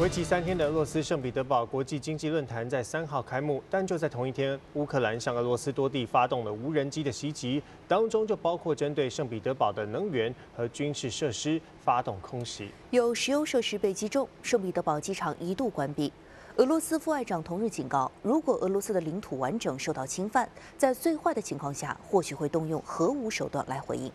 为期3天的俄罗斯圣彼得堡国际经济论坛在3号开幕，但就在同一天，乌克兰向俄罗斯多地发动了无人机的袭击，当中就包括针对圣彼得堡的能源和军事设施发动空袭， 有石油设施被击中，圣彼得堡机场一度关闭。俄罗斯副外长同日警告，如果俄罗斯的领土完整受到侵犯，在最坏的情况下，或许会动用核武手段来回应。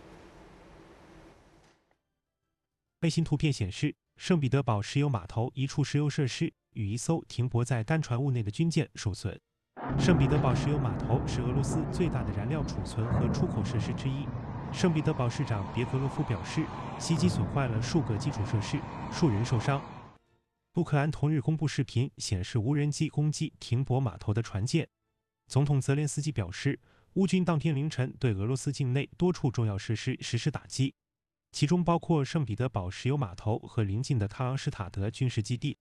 卫星图片显示，圣彼得堡石油码头一处石油设施与一艘停泊在干船坞内的军舰受损。圣彼得堡石油码头是俄罗斯最大的燃料储存和出口设施之一。圣彼得堡市长别格洛夫表示，袭击损坏了数个基础设施，数人受伤。乌克兰同日公布视频，显示无人机攻击停泊码头的船舰。总统泽连斯基表示，乌军当天凌晨对俄罗斯境内多处重要设施实施打击，其中包括圣彼得堡石油码头和邻近的特朗施塔德军事基地。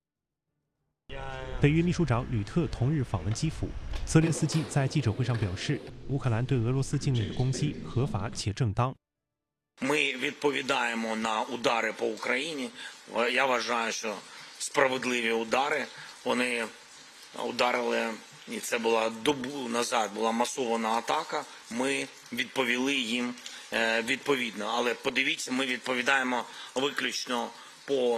北约秘书长吕特同日访问基辅，泽连斯基在记者会上表示，乌克兰对俄罗斯境内的攻击合法且正当。 Ми відповідаємо на удари по Україні. Я вважаю, що справедливі удари. Вони ударили, і це була добу назад, була масована атака. Ми відповіли їм відповідно. Але подивіться, ми відповідаємо виключно по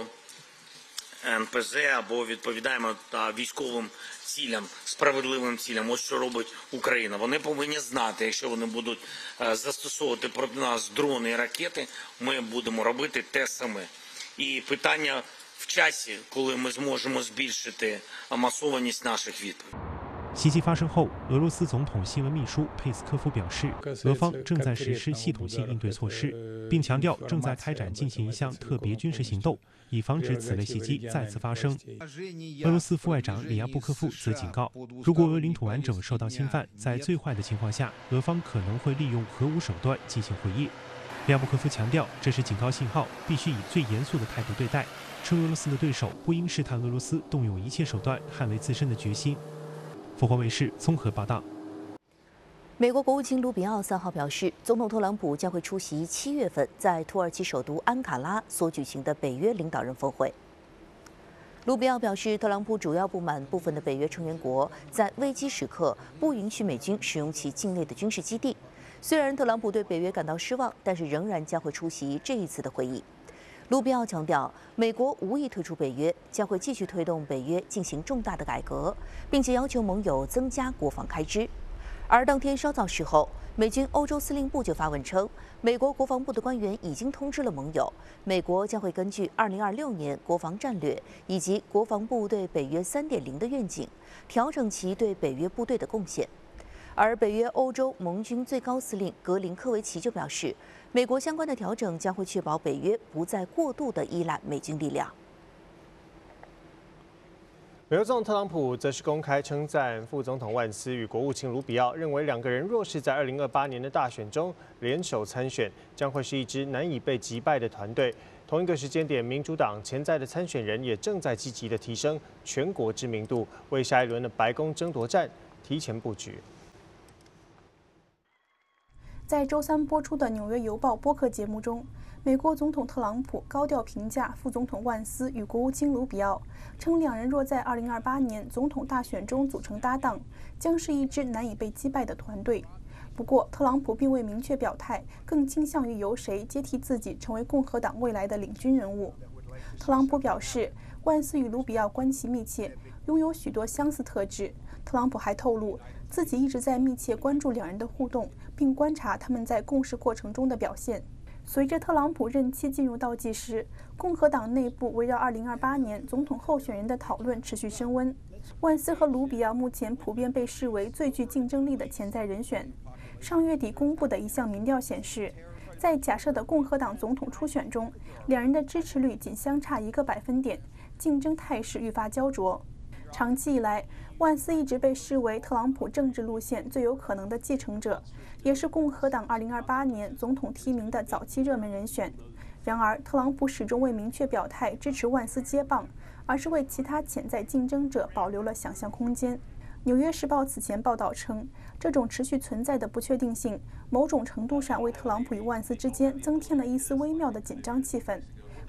НПЗ або відповідаємо військовим цілям, справедливим цілям. Ось що робить Україна. Вони повинні знати, якщо вони будуть застосовувати проти нас дрони і ракети, ми будемо робити те саме. І питання в часі, коли ми зможемо збільшити масованість наших відповідей. 袭击发生后，俄罗斯总统新闻秘书佩斯科夫表示，俄方正在实施系统性应对措施，并强调正在开展进行一项特别军事行动，以防止此类袭击再次发生。俄罗斯副外长里亚布科夫则警告，如果俄领土完整受到侵犯，在最坏的情况下，俄方可能会利用核武手段进行回应。里亚布科夫强调，这是警告信号，必须以最严肃的态度对待，称俄罗斯的对手不应试探俄罗斯动用一切手段捍卫自身的决心。凤凰卫视综合报道。 美国国务卿卢比奥3号表示，总统特朗普将会出席7月份在土耳其首都安卡拉所举行的北约领导人峰会。卢比奥表示，特朗普主要不满部分的北约成员国在危机时刻不允许美军使用其境内的军事基地。虽然特朗普对北约感到失望，但是仍然将会出席这一次的会议。卢比奥强调，美国无意退出北约，将会继续推动北约进行重大的改革，并且要求盟友增加国防开支。而当天稍早时候，美军欧洲司令部就发文称，美国国防部的官员已经通知了盟友，美国将会根据2026年国防战略以及国防部对北约3.0的愿景，调整其对北约部队的贡献。而北约欧洲盟军最高司令格林科维奇就表示，美国相关的调整将会确保北约不再过度地依赖美军力量。 美国总统特朗普则是公开称赞副总统万斯与国务卿卢比奥，认为两个人若是在2028年的大选中联手参选，将会是一支难以被击败的团队。同一个时间点，民主党潜在的参选人也正在积极地提升全国知名度，为下一轮的白宫争夺战提前布局。 在周3播出的《纽约邮报》播客节目中，美国总统特朗普高调评价副总统万斯与国务卿卢比奥，称两人若在2028年总统大选中组成搭档，将是一支难以被击败的团队。不过，特朗普并未明确表态，更倾向于由谁接替自己成为共和党未来的领军人物。特朗普表示，万斯与卢比奥关系密切，拥有许多相似特质。特朗普还透露，自己一直在密切关注两人的互动，并观察他们在共事过程中的表现。随着特朗普任期进入倒计时，共和党内部围绕2028年总统候选人的讨论持续升温。万斯和卢比奥目前普遍被视为最具竞争力的潜在人选。上月底公布的一项民调显示，在假设的共和党总统初选中，两人的支持率仅相差1个百分点，竞争态势愈发焦灼。长期以来，万斯一直被视为特朗普政治路线最有可能的继承者，也是共和党2028年总统提名的早期热门人选。然而，特朗普始终未明确表态支持万斯接棒，而是为其他潜在竞争者保留了想象空间。《纽约时报》此前报道称，这种持续存在的不确定性，某种程度上为特朗普与万斯之间增添了一丝微妙的紧张气氛。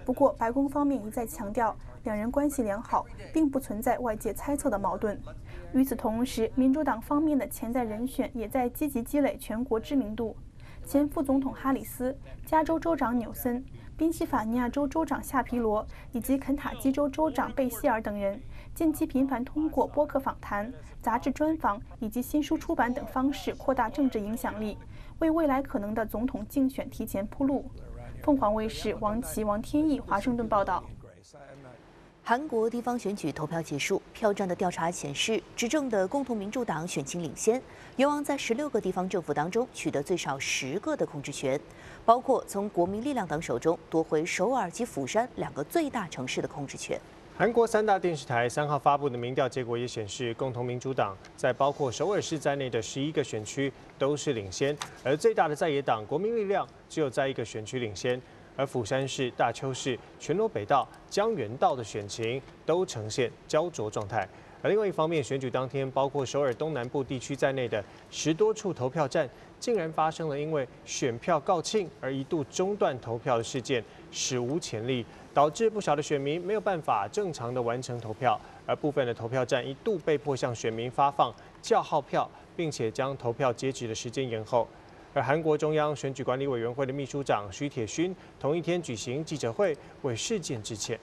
不过，白宫方面一再强调，两人关系良好，并不存在外界猜测的矛盾。与此同时，民主党方面的潜在人选也在积极积累全国知名度。前副总统哈里斯、加州州长纽森、宾夕法尼亚州州长夏皮罗以及肯塔基州州长贝希尔等人，近期频繁通过播客访谈、杂志专访以及新书出版等方式扩大政治影响力，为未来可能的总统竞选提前铺路。凤凰卫视王琦、王天意华盛顿报道。 韩国地方选举投票结束，票站的调查显示，执政的共同民主党选情领先，有望在16个地方政府当中取得最少10个的控制权，包括从国民力量党手中夺回首尔及釜山2个最大城市的控制权。 韩国3大电视台3号发布的民调结果也显示，共同民主党在包括首尔市在内的11个选区都是领先，而最大的在野党国民力量只有在1个选区领先。而釜山市、大邱市、全罗北道、江原道的选情都呈现焦灼状态。而另外一方面，选举当天，包括首尔东南部地区在内的10多处投票站，竟然发生了因为选票告罄而一度中断投票的事件，史无前例，导致不少的选民没有办法正常的完成投票。而部分的投票站一度被迫向选民发放叫号票，并且将投票截止的时间延后。而韩国中央选举管理委员会的秘书长徐铁勋同一天举行记者会，为事件致歉。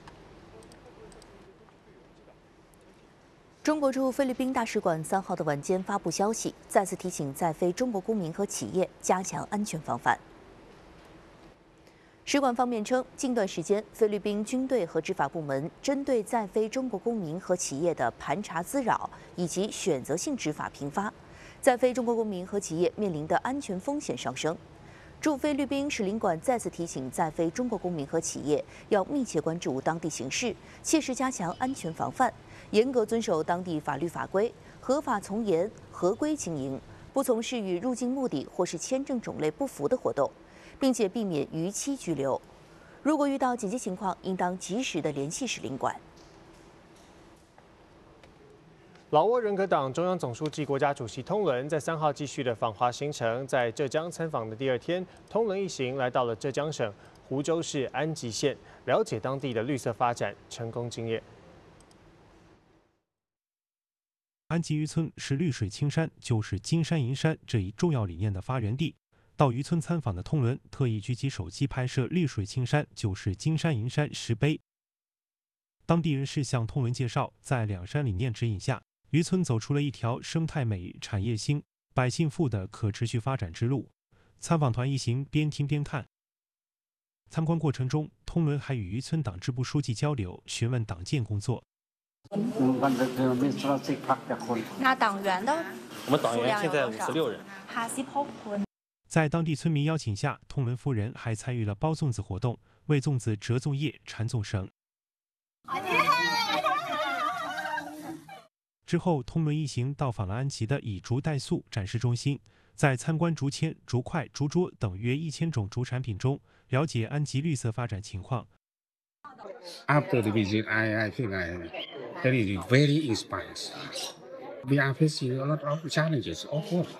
中国驻菲律宾大使馆3号的晚间发布消息，再次提醒在菲中国公民和企业加强安全防范。使馆方面称，近段时间，菲律宾军队和执法部门针对在菲中国公民和企业的盘查滋扰以及选择性执法频发，在菲中国公民和企业面临的安全风险上升。驻菲律宾使领馆再次提醒在菲中国公民和企业要密切关注当地形势，切实加强安全防范，严格遵守当地法律法规，合法从严、合规经营，不从事与入境目的或是签证种类不符的活动，并且避免逾期拘留。如果遇到紧急情况，应当及时的联系使领馆。 老挝人格党中央总书记、国家主席通伦在3号继续的访华行程，在浙江参访的第2天，通伦一行来到了浙江省湖州市安吉县，了解当地的绿色发展成功经验。 安吉渔村是绿水青山就是金山银山这一重要理念的发源地。到渔村参访的通伦特意举起手机拍摄绿水青山就是金山银山石碑。当地人士向通伦介绍，在2山理念指引下，渔村走出了一条生态美、产业兴、百姓富的可持续发展之路。参访团一行边听边看。参观过程中，通伦还与渔村党支部书记交流，询问党建工作。 那党员的？ 我们党员现在56人。 在当地村民邀请下，通伦夫人还参与了包粽子活动，为粽子折粽叶、缠粽绳。之后，通伦一行到访了安吉的以竹代塑展示中心，在参观竹签、竹筷、竹桌等约1000种竹产品中，了解安吉绿色发展情况。 After the visit, I think that is very inspiring. We are facing a lot of challenges, of course.